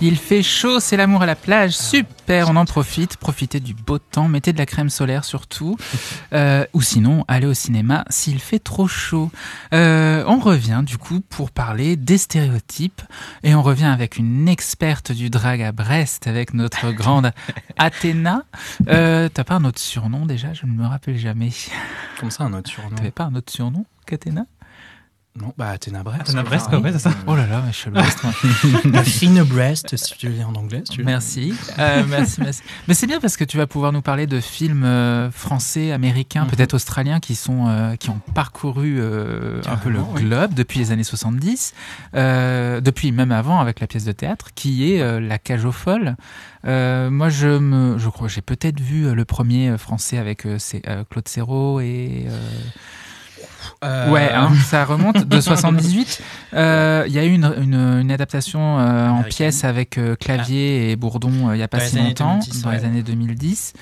Il fait chaud, c'est l'amour à la plage, super, on en profite, profitez du beau temps, mettez de la crème solaire surtout, ou sinon allez au cinéma s'il fait trop chaud. On revient du coup pour parler des stéréotypes, et on revient avec une experte du drag à Brest, avec notre grande Athéna. T'as pas un autre surnom déjà? Je ne me rappelle jamais. Comme ça, un autre surnom. T'avais pas un autre surnom qu'Athéna? Non, bah Athéna Brest. Athéna Brest, quoi, ouais, c'est ça. Oh là là, mais je suis l'Ouest, moi. La fine Brest, si tu le dis en anglais. Si tu veux. Merci. Merci. Mais c'est bien parce que tu vas pouvoir nous parler de films français, américains, peut-être australiens qui ont parcouru un peu le globe depuis les années 70, depuis même avant avec la pièce de théâtre, qui est La Cage aux Folles. Moi, je crois que j'ai peut-être vu le premier français avec Claude Serrault et... Ouais, ça remonte de 78. Il y a eu une adaptation en pièce avec Clavier et Bourdon il n'y a pas si longtemps, dans les années 2010.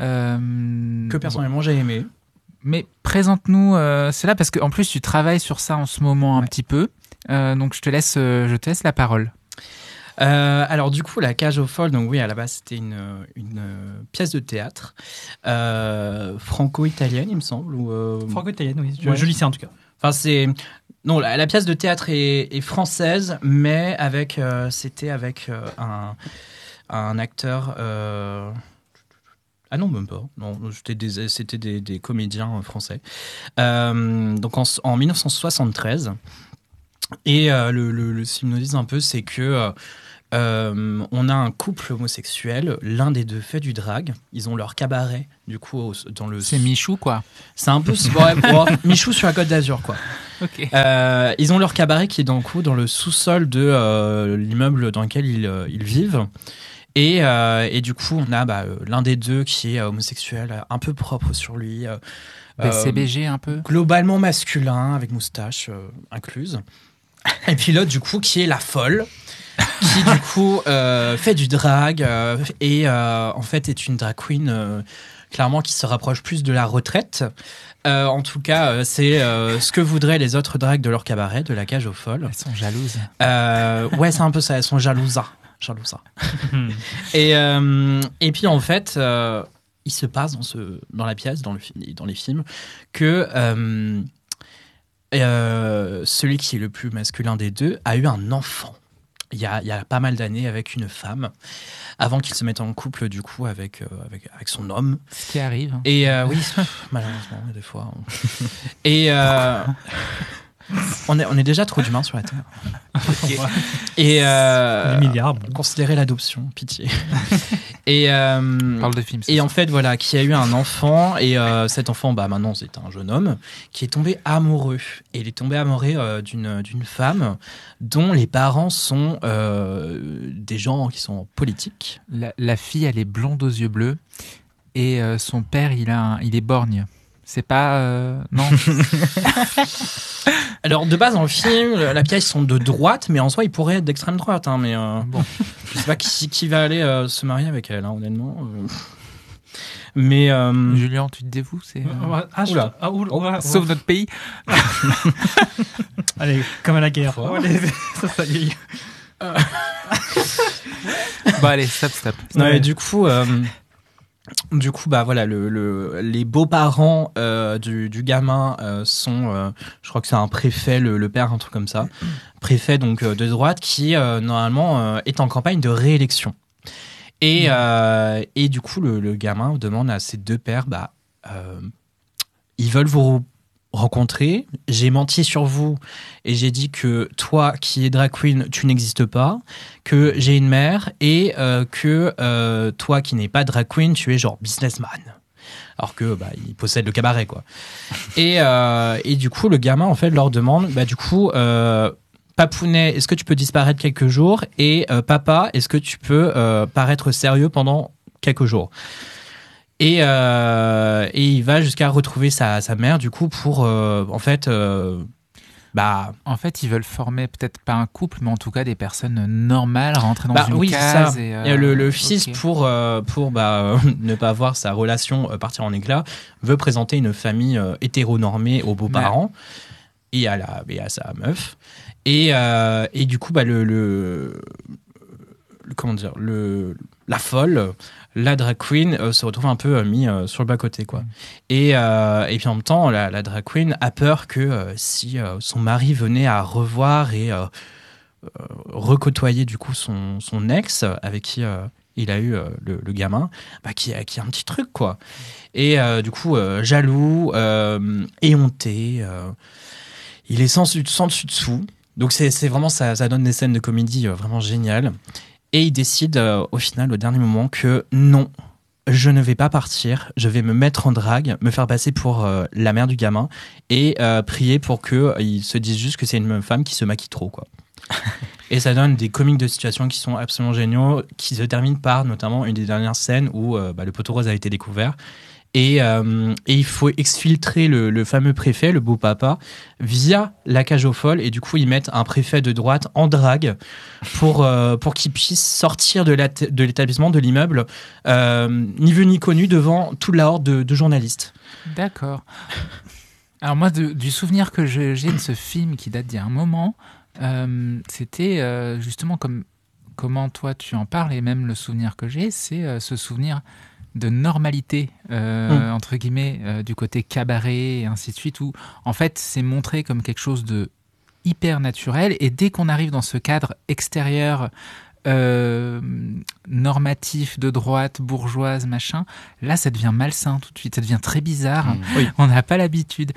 Que personnellement j'ai aimé. Mais présente-nous cela, parce qu'en plus tu travailles sur ça en ce moment un petit peu. Donc je te laisse la parole. Alors du coup, La Cage aux Folles, donc oui, à la base c'était une pièce de théâtre franco-italienne, il me semble, ou franco-italienne, oui. Ouais. Je lis ça en tout cas. Enfin c'est non, la pièce de théâtre est française, mais c'était avec un acteur. Ah non, même pas. Non, c'était des comédiens français. Donc en 1973. Et le synopsis un peu, c'est que on a un couple homosexuel, l'un des deux fait du drag. Ils ont leur cabaret, du coup, dans le... C'est Michou, quoi. C'est un peu... Michou sur la Côte d'Azur, quoi. Ok. Ils ont leur cabaret qui est dans le sous-sol de l'immeuble dans lequel ils vivent. Et du coup, on a l'un des deux qui est homosexuel, un peu propre sur lui. BCBG un peu. Globalement masculin, avec moustache incluse. Et puis l'autre, du coup, qui est la folle, qui, du coup, fait du drag et, en fait, est une drag queen, clairement, qui se rapproche plus de la retraite. En tout cas, c'est ce que voudraient les autres drags de leur cabaret, de La Cage aux Folles. Elles sont jalouses. Ouais, c'est un peu ça, elles sont jalousa. Et puis, en fait... il se passe dans la pièce, dans les films, que celui qui est le plus masculin des deux a eu un enfant il y a pas mal d'années avec une femme, avant qu'il se mette en couple du coup avec son homme. Ce qui arrive. Et oui, malheureusement, des fois. Et on est déjà trop d'humains sur la Terre. Okay. Et des milliards. Bon. Considérez l'adoption, pitié. Et parle de film. Et en fait, voilà, qui a eu un enfant, et cet enfant, maintenant, c'est un jeune homme qui est tombé amoureux. Et il est tombé amoureux d'une femme dont les parents sont des gens qui sont politiques. La fille, elle est blonde aux yeux bleus, et son père, il est borgne. C'est pas... non. Alors, de base, dans le film, la pièce, ils sont de droite, mais en soi, ils pourraient être d'extrême droite. Mais bon, je sais pas qui va aller se marier avec elle, honnêtement. Mais... Julien, tu te dévoues, c'est... oula. Sauve notre pays. Allez, comme à la guerre. Ça y est. Bon, allez, stop. Non, et du coup... voilà, les beaux-parents du gamin sont, je crois que c'est un préfet, le père, un truc comme ça, préfet donc de droite qui normalement est en campagne de réélection. Et du coup, le gamin demande à ses deux pères, ils veulent vous rencontrer, j'ai menti sur vous et j'ai dit que toi qui es drag queen, tu n'existes pas, que j'ai une mère et que toi qui n'es pas drag queen, tu es genre businessman. Alors que il possède le cabaret, quoi. Et du coup, le gamin en fait leur demande, Papounet, est-ce que tu peux disparaître quelques jours? Et papa, est-ce que tu peux paraître sérieux pendant quelques jours? Et il va jusqu'à retrouver sa mère, du coup, pour en fait, En fait, ils veulent former peut-être pas un couple, mais en tout cas des personnes normales, rentrer dans une case. C'est ça. Et le fils, pour ne pas voir sa relation partir en éclat, veut présenter une famille hétéronormée aux beaux-parents et à sa meuf. Et du coup, comment dire, la folle, la drag queen se retrouve un peu mis sur le bas-côté, quoi. Et puis en même temps, la drag queen a peur que si son mari venait à revoir et recôtoyer du coup son ex avec qui il a eu le gamin, qui a un petit truc, quoi. Et du coup, jaloux, éhonté, il est sans dessus-dessous. Donc c'est vraiment, ça donne des scènes de comédie vraiment géniales. Et il décide au final, au dernier moment, que non, je ne vais pas partir, je vais me mettre en drague, me faire passer pour la mère du gamin et prier pour qu'ils se disent juste que c'est une femme qui se maquille trop, quoi. Et ça donne des comiques de situation qui sont absolument géniaux, qui se terminent par notamment une des dernières scènes où le poteau rose a été découvert. Et il faut exfiltrer le fameux préfet, le beau papa, via la cage aux folles. Et du coup, ils mettent un préfet de droite en drague pour qu'il puisse sortir de l'établissement, de l'immeuble, ni vu ni connu, devant toute la horde de journalistes. D'accord. Alors moi, du souvenir que j'ai de ce film qui date d'il y a un moment, c'était justement comment toi tu en parles, et même le souvenir que j'ai, c'est ce souvenir de normalité, entre guillemets, du côté cabaret et ainsi de suite, où en fait c'est montré comme quelque chose de hyper naturel, et dès qu'on arrive dans ce cadre extérieur normatif, de droite, bourgeoise, machin, là ça devient malsain tout de suite, ça devient très bizarre. Oui. On n'a pas l'habitude.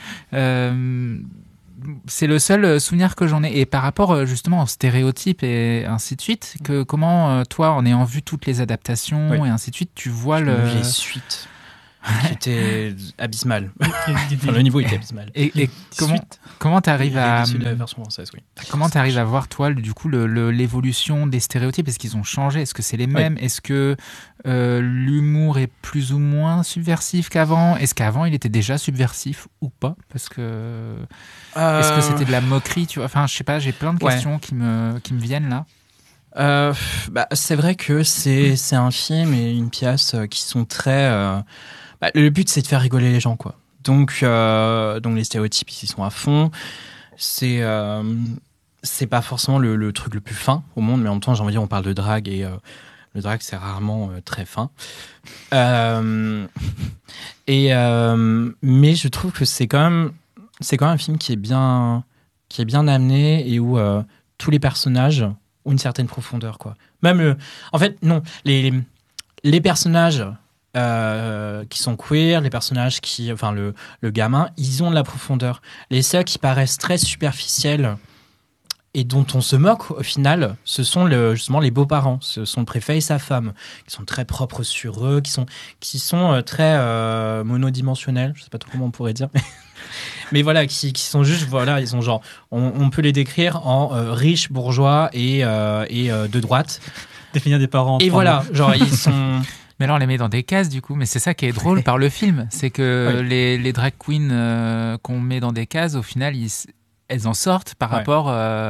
C'est le seul souvenir que j'en ai. Et par rapport justement aux stéréotypes et ainsi de suite, comment toi, en ayant vu toutes les adaptations et ainsi de suite, tu vois les suites qui étaient abysmales. Enfin, le niveau était abysmal. Et comment t'arrives à la version française, oui. Comment t'arrives à voir toi du coup l'évolution des stéréotypes? Est-ce qu'ils ont changé? Est-ce que c'est les mêmes? Est-ce que l'humour est plus ou moins subversif qu'avant? Est-ce qu'avant il était déjà subversif ou pas? Parce que est-ce que c'était de la moquerie, tu vois? Enfin, je sais pas, j'ai plein de questions qui me viennent là. C'est vrai que c'est un film et une pièce qui sont très le but c'est de faire rigoler les gens, quoi. Donc les stéréotypes ils sont à fond. C'est pas forcément le truc le plus fin au monde, mais en même temps j'ai envie de dire, on parle de drague et le drague c'est rarement très fin. Mais je trouve que c'est quand même un film qui est bien amené et où tous les personnages ont une certaine profondeur, quoi. Même en fait non, les personnages qui sont queer, les personnages le gamin, ils ont de la profondeur. Les seuls qui paraissent très superficiels et dont on se moque au final, ce sont justement les beaux-parents, ce sont le préfet et sa femme, qui sont très propres sur eux, qui sont très monodimensionnels, je sais pas trop comment on pourrait dire, mais voilà, qui sont juste, voilà, ils sont genre, on peut les décrire en riches, bourgeois et de droite. Définir des parents. Et voilà, genre ils sont... Mais là, on les met dans des cases, du coup. Mais c'est ça qui est drôle par le film. C'est que les drag queens qu'on met dans des cases, au final, elles en sortent par rapport,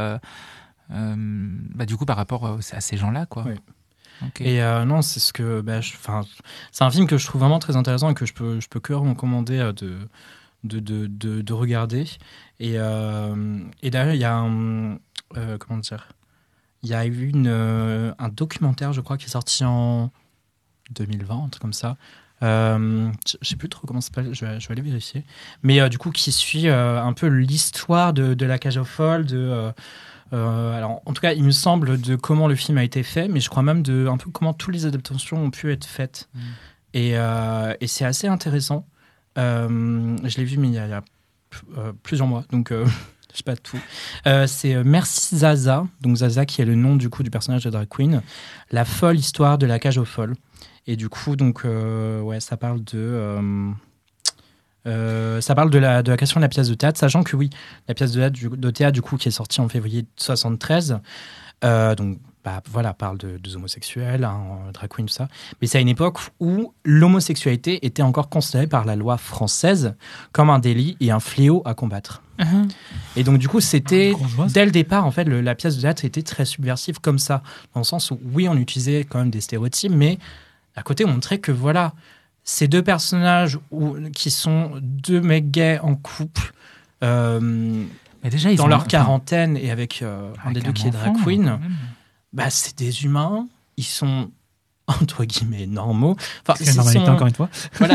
du coup, par rapport à ces gens-là, quoi. Ouais. Okay. Et non, c'est ce que... c'est un film que je trouve vraiment très intéressant et que je peux que recommander de regarder. Et d'ailleurs, il y a comment dire... Il y a eu un documentaire, je crois, qui est sorti en 2020, un truc comme ça. Je sais plus trop comment ça s'appelle, je vais aller vérifier. Mais du coup, qui suit un peu l'histoire de la cage aux folles, alors, en tout cas, il me semble de comment le film a été fait, mais je crois même de un peu comment toutes les adaptations ont pu être faites. Et c'est assez intéressant. Je l'ai vu, mais il y a plusieurs mois, donc je sais pas tout. C'est Merci Zaza, donc Zaza qui est le nom du coup du personnage de drag queen, la folle histoire de la cage aux folles. Et du coup, donc, ça parle de la question de la pièce de théâtre, sachant que oui, la pièce de théâtre du coup qui est sortie en février 73, donc parle de homosexuels, drag queen, tout ça. Mais c'est à une époque où l'homosexualité était encore considérée par la loi française comme un délit et un fléau à combattre. Et donc du coup, c'était dès le départ, en fait, la pièce de théâtre était très subversive comme ça, dans le sens où oui, on utilisait quand même des stéréotypes, mais à côté, on montrait que voilà, ces deux personnages qui sont deux mecs gays en couple, mais déjà, dans leur quarantaine et avec un des deux qui est drag queen, c'est des humains, ils sont entre guillemets normaux. Enfin, C'est la normalité, encore une fois. Voilà,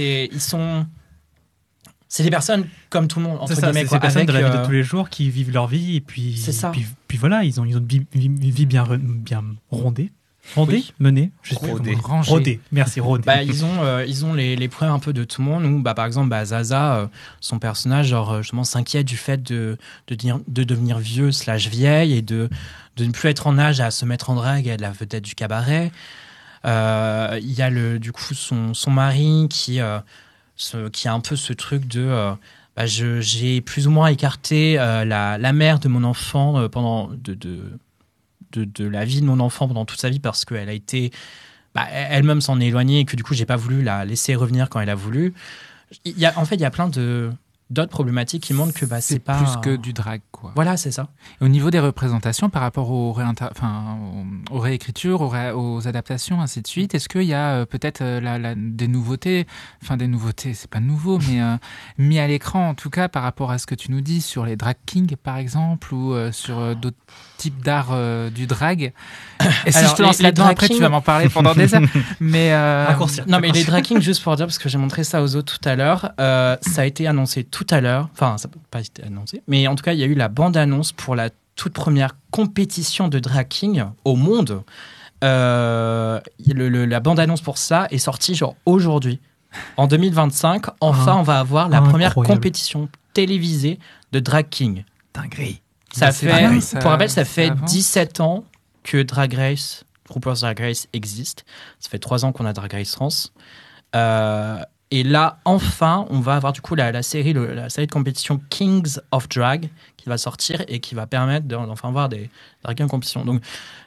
c'est des personnes comme tout le monde, entre C'est ça, guillemets. c'est Quoi, ces personnes avec, de la vie de tous les jours qui vivent leur vie et puis, C'est ça. puis voilà, ils ont une vie bien rondée. Oui. Menée, je sais plus Rodée. comment- Rangée. Rodée, merci, rodée. Bah, ils ont les points un peu de tout le monde. Où, par exemple, Zaza, son personnage, justement, s'inquiète du fait de devenir vieux / vieille et de ne plus être en âge à se mettre en drague et à la vedette du cabaret. Il y a du coup son mari qui a un peu ce truc de j'ai plus ou moins écarté la mère de mon enfant pendant de la vie de mon enfant pendant toute sa vie parce qu'elle a été elle-même s'en est éloignée et que du coup j'ai pas voulu la laisser revenir quand elle a voulu. Il y a plein d'autres problématiques qui montrent que c'est pas plus que du drag, quoi. Voilà, c'est ça. Et au niveau des représentations, par rapport aux réécritures, aux adaptations, ainsi de suite, est-ce qu'il y a peut-être des nouveautés, c'est pas nouveau, mais mis à l'écran, en tout cas, par rapport à ce que tu nous dis sur les drag kings, par exemple, ou sur d'autres types d'art du drag. Et si Alors, je te lance les là-dedans, drag après, tu kings- vas m'en parler pendant des heures. Mais Non, mais les drag kings, juste pour dire, parce que j'ai montré ça aux autres tout à l'heure, ça a été annoncé tout à l'heure. Enfin, ça n'a pas été annoncé. Mais en tout cas, il y a eu la bande-annonce pour la toute première compétition de drag king au monde. La bande-annonce pour ça est sortie aujourd'hui. En 2025, enfin, on va avoir la première Incroyable. compétition télévisée de drag king. Dinguerie. Ça c'est fait, dingue, ça- pour rappel, ça ça fait avance. 17 ans que RuPaul's Drag Race existe. Ça fait 3 ans qu'on a Drag Race France. Et là, enfin, on va avoir du coup la série de compétition Kings of Drag qui va sortir et qui va permettre d'enfin voir des drag en compétition. Donc,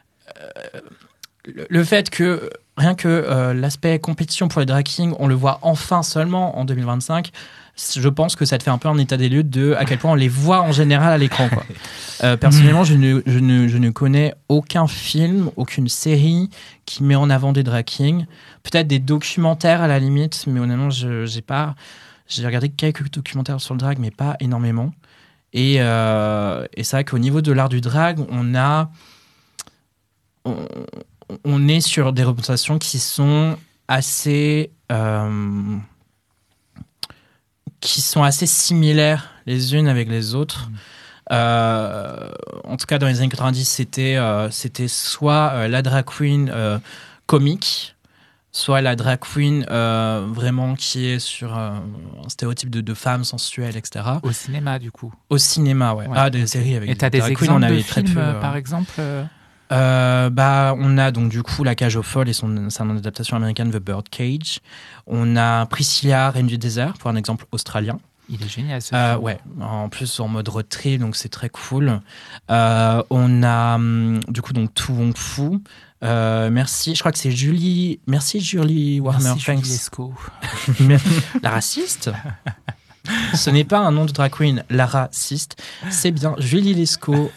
le fait que rien que l'aspect compétition pour les drag kings, on le voit enfin seulement en 2025, je pense que ça te fait un peu un état des lieux de à quel point on les voit en général à l'écran, quoi. Personnellement, je ne connais aucun film, aucune série qui met en avant des drag kings. Peut-être des documentaires à la limite, mais honnêtement, j'ai regardé quelques documentaires sur le drag, mais pas énormément. Et c'est vrai qu'au niveau de l'art du drag, on est sur des représentations qui sont assez similaires les unes avec les autres. En tout cas, dans les années 90, c'était soit la drag queen comique, soit la drag queen vraiment qui est sur un stéréotype de femme sensuelle, etc. au cinéma, du coup. Au cinéma, ouais. Ouais. Ah, des séries avec Et tu as des drag queens, exemples on de avait très films, peu, par exemple on a donc du coup La Cage aux Folles et c'est une adaptation américaine, The Birdcage. On a Priscilla, Reine du désert, pour un exemple australien. Il est génial, ce film. Ouais, en plus en mode road trip, donc c'est très cool. On a du coup donc To Wong Fu. Merci, je crois que c'est Julie. Merci Julie Warner. Merci, Julie Thanks. Lescaut. La raciste. Ce n'est pas un nom de drag queen, la raciste. C'est bien Julie Lescaut.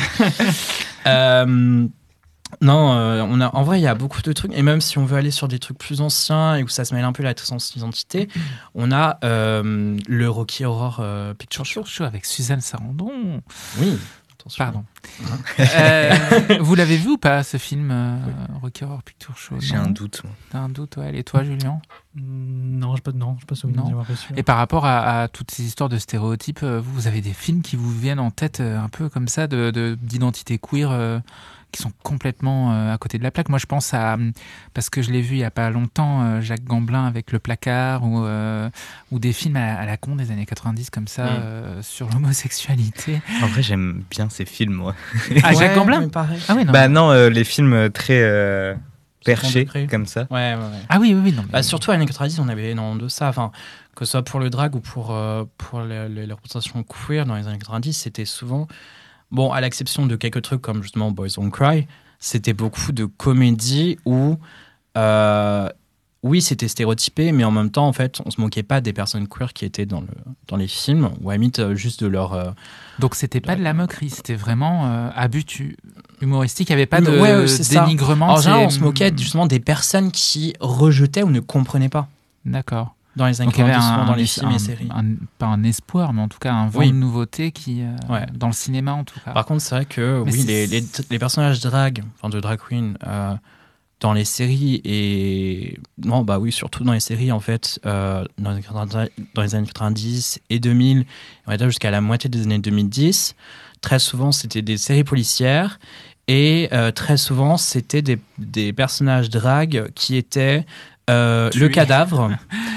En vrai, il y a beaucoup de trucs. Et même si on veut aller sur des trucs plus anciens et où ça se mêle un peu à la transidentité, on a le Rocky Horror Picture Show. Show avec Suzanne Sarandon. Oui, attention. Pardon. Vous l'avez vu ou pas, ce film Rocky Horror Picture Show? J'ai Non un doute. moi. T'as un doute, ouais. Et toi, Julien? Non, je n'ai pas souvenir Non. d'avoir reçu. Et par rapport à toutes ces histoires de stéréotypes, vous avez des films qui vous viennent en tête un peu comme ça, d'identité queer qui sont complètement à côté de la plaque. Moi, je pense parce que je l'ai vu il n'y a pas longtemps, Jacques Gamblin avec Le Placard, ou des films à la con des années 90 comme ça, sur l'homosexualité. En vrai, j'aime bien ces films, moi. Ah, Jacques Ouais, Gamblin? mais pareil. Ah oui, non. Bah non, les films très perchés, degré. comme ça. Ouais. Ah oui, non. mais- Surtout à l'année 90, on avait énormément de ça. Enfin, que ce soit pour le drag ou pour les représentations queer dans les années 90, c'était souvent... Bon, à l'exception de quelques trucs comme justement Boys Don't Cry, c'était beaucoup de comédies où... oui, c'était stéréotypé, mais en même temps, en fait, on se moquait pas des personnes queer qui étaient dans les films, ou à la limite, juste de leur... Donc c'était pas de la moquerie, c'était vraiment à but humoristique, il n'y avait pas de Ouais, c'est ça. dénigrement. En général, on c'est- se moquait justement des personnes qui rejetaient ou ne comprenaient pas D'accord. dans les années Donc il y avait 90, souvent dans les un- films et séries. pas un espoir, mais en tout cas un vent Oui. de nouveauté qui, Ouais. dans le cinéma en tout cas. Par contre, c'est vrai que Mais oui, c'est- les personnages drag, enfin de drag queen, dans les séries et non bah oui surtout dans les séries en fait dans les années 90 et 2000 on va dire jusqu'à la moitié des années 2010 très souvent c'était des séries policières et très souvent c'était des personnages drag qui étaient le cadavre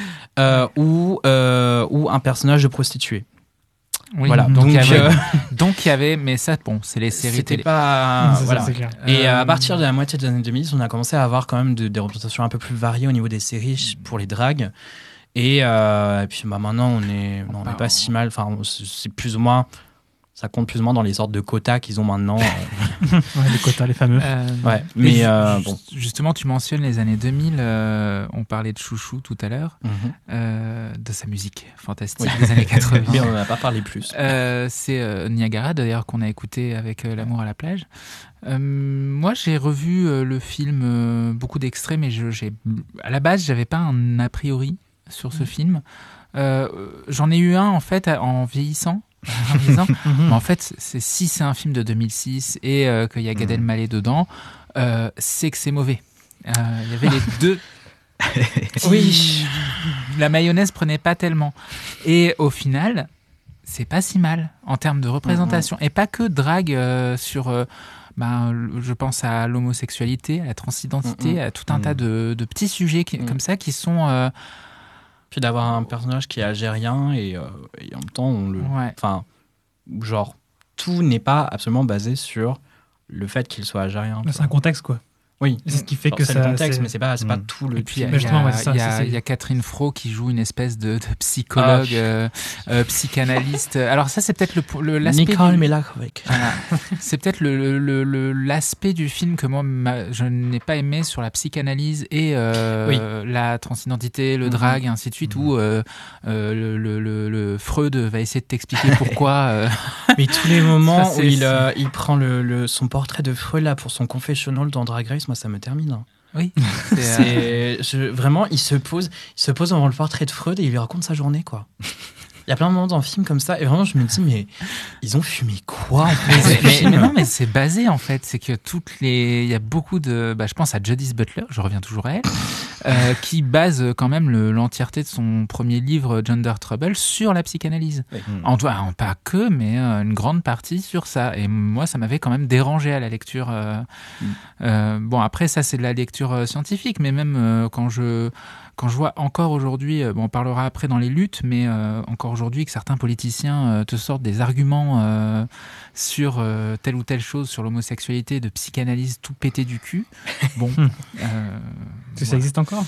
ou un personnage de prostituée. Oui, Voilà, donc il y avait, mais ça, bon, c'est les séries c'était télé. pas Ça, voilà. c'est clair. Et à partir de la moitié des années 2010, on a commencé à avoir quand même des représentations un peu plus variées au niveau des séries pour les drags. Et puis bah, maintenant, on n'est pas si mal. Enfin, c'est plus ou moins. Ça compte plus ou moins dans les sortes de quotas qu'ils ont maintenant. Ouais, les quotas, les fameux. Ouais, mais bon. Justement, tu mentionnes les années 2000. On parlait de Chouchou tout à l'heure, de sa musique fantastique des années 80. Mais on n'en a pas parlé plus. C'est Niagara, d'ailleurs, qu'on a écouté avec L'amour à la plage. Moi, j'ai revu le film, beaucoup d'extraits, mais à la base, j'avais pas un a priori sur ce film. J'en ai eu un, en fait, en vieillissant. En me disant, mais en fait, si c'est un film de 2006 et qu'il y a Gad Elmaleh dedans, c'est que c'est mauvais. Il y avait les deux. Oui, la mayonnaise prenait pas tellement. Et au final, c'est pas si mal en termes de représentation. Et pas que drague sur. Je pense à l'homosexualité, à la transidentité, à tout un tas de petits sujets comme ça qui sont. Puis d'avoir un personnage qui est algérien et en même temps, enfin, genre, tout n'est pas absolument basé sur le fait qu'il soit algérien. C'est un contexte, quoi. Oui, c'est ce qui fait que c'est ça. le contexte, mais c'est pas tout le. Et puis il il y a Catherine Fro qui joue une espèce de psychologue, psychanalyste. Alors ça, c'est peut-être l'aspect. Nicole Melakovic. Voilà. C'est peut-être l'aspect du film que moi je n'ai pas aimé sur la psychanalyse et la transidentité, le drag, et ainsi de suite, où le Freud va essayer de t'expliquer pourquoi. Mais tous les moments où il prend son portrait de Freud là pour son confessionnal dans Drag Race, moi ça me termine. Hein. Oui. Vraiment, il se pose devant le portrait de Freud et il lui raconte sa journée, quoi. Il y a plein de moments dans le film comme ça et vraiment je me dis mais ils ont fumé quoi en fait mais non, mais c'est basé en fait, c'est que il y a beaucoup de, je pense à Judith Butler, je reviens toujours à elle, qui base quand même l'entièreté de son premier livre Gender Trouble sur la psychanalyse. Oui. Pas que, mais une grande partie sur ça. Et moi, ça m'avait quand même dérangé à la lecture. Bon, après ça c'est de la lecture scientifique, mais même quand je vois encore aujourd'hui, on parlera après dans les luttes, mais encore aujourd'hui que certains politiciens te sortent des arguments sur telle ou telle chose, sur l'homosexualité, de psychanalyse tout pété du cul. Bon. Ça existe encore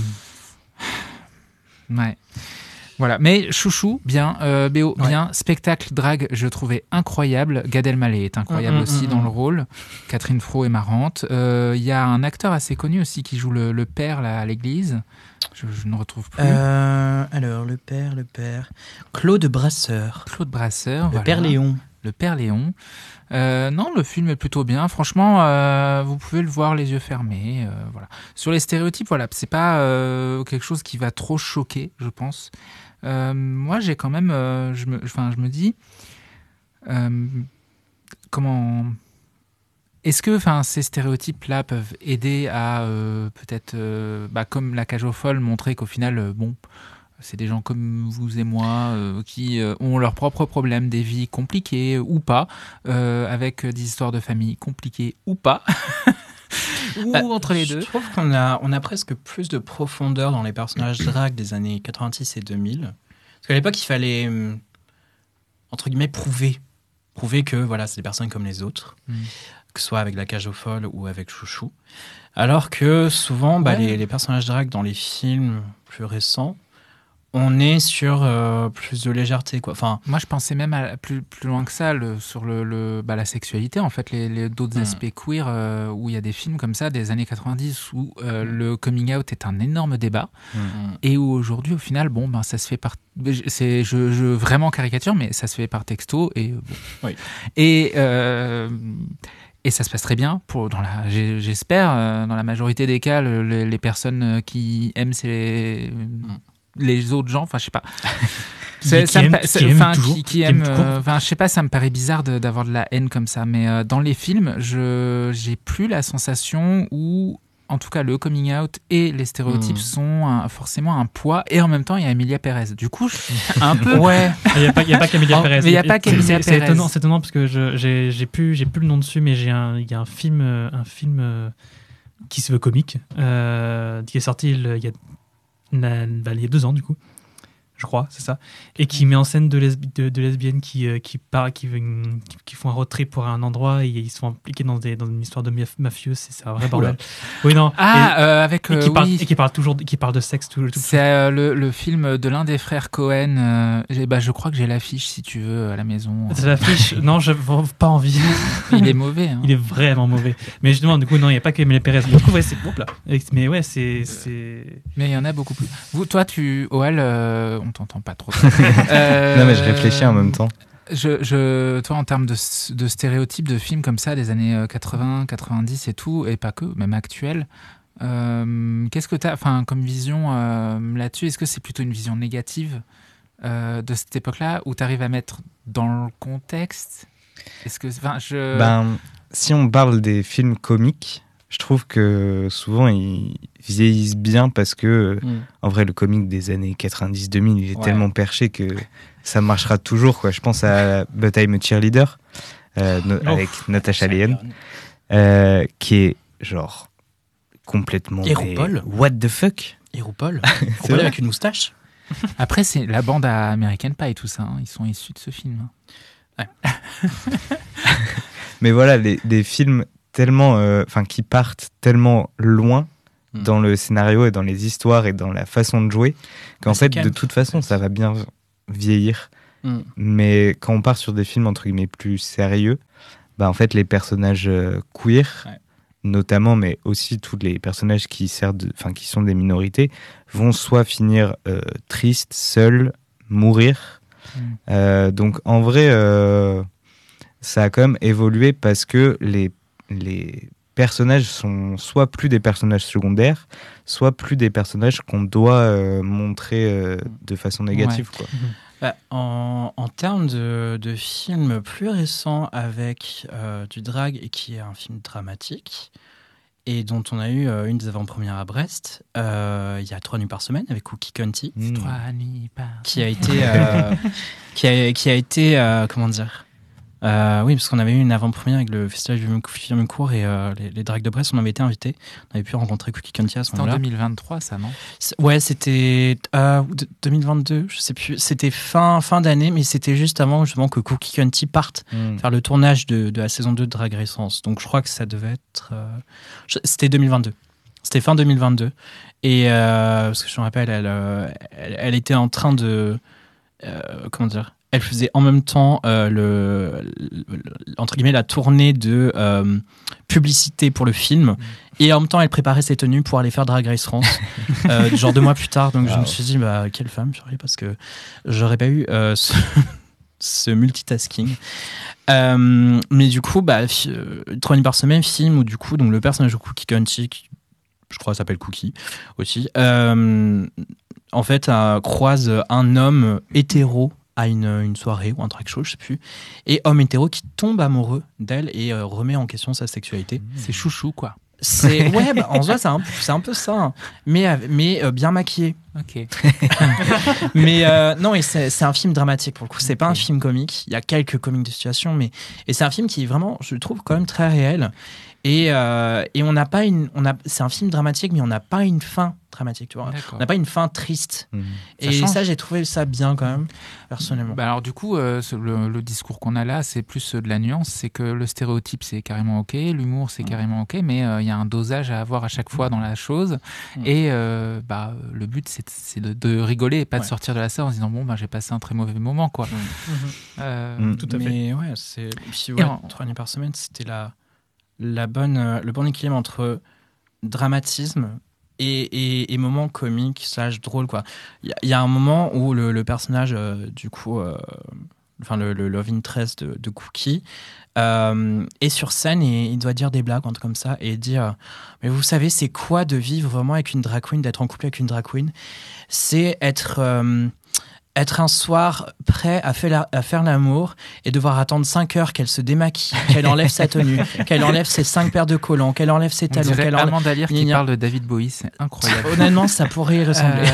Ouais. Voilà, mais Chouchou, bien, BO, bien, spectacle drague, je trouvais incroyable. Gad Elmaleh est incroyable aussi dans le rôle. Catherine Fro est marrante. Il y a un acteur assez connu aussi qui joue le père là, à l'église. Je ne retrouve plus. Alors, le père. Claude Brasseur. Claude Brasseur, Le père Léon. Le père Léon. Non, le film est plutôt bien. Franchement, vous pouvez le voir les yeux fermés. Voilà. Sur les stéréotypes, voilà, c'est pas quelque chose qui va trop choquer, je pense. Moi, j'ai quand même, je me dis, comment, est-ce que, ces stéréotypes-là peuvent aider à peut-être, comme La Cage aux folles, montrer qu'au final, c'est des gens comme vous et moi qui ont leurs propres problèmes, des vies compliquées ou pas, avec des histoires de famille compliquées ou pas. Ou entre les deux. Je trouve qu'on a presque plus de profondeur dans les personnages drag des années 90 et 2000. Parce qu'à l'époque, il fallait, entre guillemets, prouver que voilà, c'est des personnes comme les autres, que ce soit avec La Cage aux folles ou avec Chouchou. Alors que souvent, les personnages drag dans les films plus récents, on est sur plus de légèreté, quoi. Enfin, moi, je pensais même plus loin que ça, sur la sexualité, en fait, les d'autres aspects queer, où il y a des films comme ça, des années 90, où le coming out est un énorme débat, et où aujourd'hui, au final, ça se fait par... Je vraiment caricature, mais ça se fait par texto, et... Oui. Et ça se passe très bien, j'espère, dans la majorité des cas, les personnes qui aiment les autres gens, je sais pas. Qui aiment, je sais pas, ça me paraît bizarre d'avoir de la haine comme ça, mais dans les films, j'ai plus la sensation où en tout cas, le coming out et les stéréotypes sont forcément un poids. Et en même temps, il y a Emilia Pérez. Du coup, je suis un peu... Ouais. Il n'y a pas qu'Emilia Pérez. Mais il n'y a pas qu'Emilia C'est Pérez. c'est étonnant parce que j'ai plus le nom dessus, mais il y a un film qui se veut comique, qui est sorti il y a 2 ans, du coup. Je crois, c'est ça, et qui met en scène de lesbiennes qui font un road trip pour un endroit et ils sont impliqués dans une histoire de mafieux, c'est un vrai bordel. Oui, non. Avec Qui parle de sexe tout. C'est le film de l'un des frères Cohen. Je crois que j'ai l'affiche si tu veux à la maison. C'est l'affiche. Non, je n'ai pas envie. Il est mauvais. Hein. Il est vraiment mauvais. Mais justement, du coup, non, il n'y a pas que Emilia Pérez. Du coup, ouais, c'est bon là. Mais ouais, c'est. Mais il y en a beaucoup plus. Toi, OL, on t'entend pas trop. Non, mais je réfléchis en même temps. Toi, en termes de stéréotypes de films comme ça, des années 80, 90 et tout, et pas que, même actuels, qu'est-ce que tu as comme vision là-dessus? Est-ce que c'est plutôt une vision négative de cette époque-là, où tu arrives à mettre dans le contexte? Est-ce que, si on parle des films comiques, je trouve que souvent ils vieillissent bien parce que, en vrai, le comique des années 90-2000, il est tellement perché que ça marchera toujours, quoi. Je pense à But I'm a Cheerleader, avec Natasha Lyonne, qui est genre complètement. Et RuPaul. What the fuck? Et RuPaul. RuPaul avec une moustache. Après, c'est la bande à American Pie, tout ça. Hein. Ils sont issus de ce film. Ouais. Mais voilà, des films tellement, qui partent tellement loin dans le scénario et dans les histoires et dans la façon de jouer qu'en fait, de toute façon, ça va bien vieillir. Mais quand on part sur des films entre guillemets plus sérieux, en fait, les personnages queer, notamment, mais aussi tous les personnages qui sont des minorités, vont soit finir tristes, seuls, mourir. Donc en vrai, ça a quand même évolué parce que les personnages sont soit plus des personnages secondaires, soit plus des personnages qu'on doit montrer de façon négative. Quoi. En termes de films plus récents avec du drag, et qui est un film dramatique, et dont on a eu une des avant-premières à Brest, il y a 3 nuits par semaine avec Cookie County, 3 nuits par qui a été comment dire, oui, parce qu'on avait eu une avant-première avec le festival du film court et les drags de Brest, on avait été invités, on avait pu rencontrer Cookie County à ce moment-là. C'était en 2023, ça, non? Ouais, c'était 2022, je sais plus, c'était fin d'année, mais c'était juste avant justement que Cookie County parte faire le tournage de la saison 2 de Drag Race. Donc je crois que ça devait être c'était 2022. C'était fin 2022. Et parce que je me rappelle, elle était en train de comment dire, elle faisait en même temps entre guillemets la tournée de publicité pour le film, et en même temps elle préparait ses tenues pour aller faire Drag Race France genre 2 mois plus tard. Donc je me suis dit quelle femme, parce que j'aurais pas eu ce multitasking. Mais du coup 3 nuits par semaine, film où du coup donc le personnage de Cookie County, qui je crois s'appelle Cookie aussi, en fait croise un homme hétéro à une soirée ou un drag show, je sais plus, et homme hétéro qui tombe amoureux d'elle et remet en question sa sexualité. C'est chouchou, quoi. C'est en soi c'est un peu ça, hein. mais bien maquillé. Ok. Mais non, et c'est un film dramatique pour le coup. C'est pas un film comique. Il y a quelques comiques de situation, et c'est un film qui est vraiment, je le trouve quand même très réel. Et on n'a pas c'est un film dramatique, mais on n'a pas une fin dramatique, tu vois. On n'a pas une fin triste. Et ça, j'ai trouvé ça bien quand même, personnellement. Alors du coup, le discours qu'on a là, c'est plus de la nuance. C'est que le stéréotype, c'est carrément ok, l'humour, c'est carrément ok, mais il y a un dosage à avoir à chaque fois dans la chose. Et le but, c'est de rigoler et pas de sortir de la salle en se disant j'ai passé un très mauvais moment, quoi. Tout à fait. Mais ouais, c'est 3 nuits par semaine, c'était le bon équilibre entre dramatisme et moment comique / drôle, quoi. Il y a un moment où le personnage du coup le love interest de Cookie est sur scène et il doit dire des blagues, un truc comme ça, et dire mais vous savez c'est quoi de vivre vraiment avec une drag queen, d'être en couple avec une drag queen? C'est être être un soir prêt à faire l'amour et devoir attendre 5 heures qu'elle se démaquille, qu'elle enlève sa tenue, qu'elle enlève ses 5 paires de collants, qu'elle enlève ses talons. On dirait Amanda Lear qui parle de David Bowie, c'est incroyable. Honnêtement, ça pourrait y ressembler.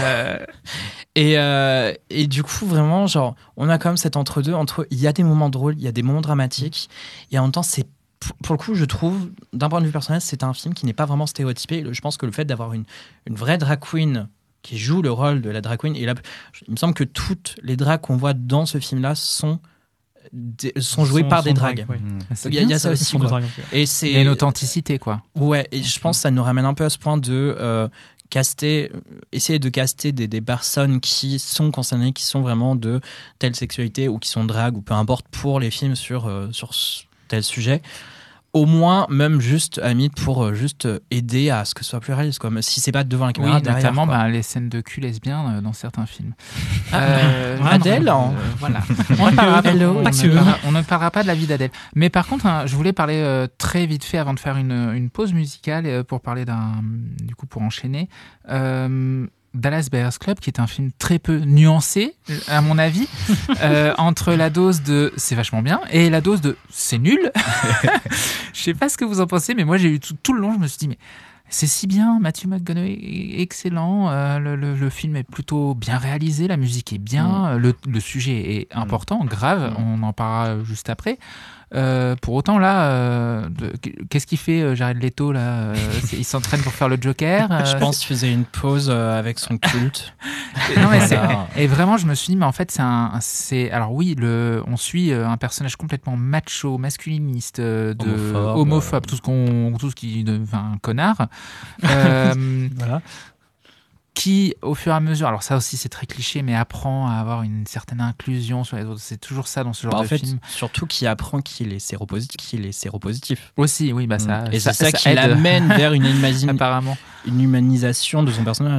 Et du coup, vraiment, genre, on a quand même cet entre-deux, il y a des moments drôles, il y a des moments dramatiques, et en même temps, c'est pour le coup, je trouve, d'un point de vue personnel, c'est un film qui n'est pas vraiment stéréotypé. Je pense que le fait d'avoir une vraie drag queen qui joue le rôle de la drag queen, et là, il me semble que toutes les drags qu'on voit dans ce film-là sont jouées par des drags. Ouais. Il y a ça aussi. Et il y a une authenticité, quoi. Ouais, et je pense que ça nous ramène un peu à ce point de essayer de caster des personnes qui sont concernées, qui sont vraiment de telle sexualité, ou qui sont drag, ou peu importe, pour les films sur tel sujet. Au moins, même juste, pour juste aider à ce que ce soit plus réaliste, quoi. Mais si c'est pas devant la caméra, derrière. Notamment les scènes de cul lesbien dans certains films. Adèle, voilà. On ne parlera pas de la vie d'Adèle. Mais par contre, je voulais parler très vite fait avant de faire une pause musicale pour parler pour enchaîner. Dallas Buyers Club, qui est un film très peu nuancé, à mon avis, entre la dose de c'est vachement bien et la dose de c'est nul. Je sais pas ce que vous en pensez, mais moi j'ai eu tout le long, je me suis dit mais c'est si bien, Matthew McConaughey est excellent, le film est plutôt bien réalisé, la musique est bien, le sujet est important, grave, on en parlera juste après. Pour autant là, qu'est-ce qu'il fait Jared Leto là il s'entraîne pour faire le Joker. Je pense qu'il faisait une pause avec son culte. Et vraiment je me suis dit mais en fait alors oui on suit un personnage complètement macho, masculiniste, homophobe, tout ce qui un connard. Voilà. Qui, au fur et à mesure, alors ça aussi c'est très cliché, mais apprend à avoir une certaine inclusion sur les autres. C'est toujours ça dans ce genre de film. Surtout qui apprend qu'il est séropositif. Aussi, oui, ça. Et c'est ça qui l'amène vers une apparemment une humanisation de son personnage.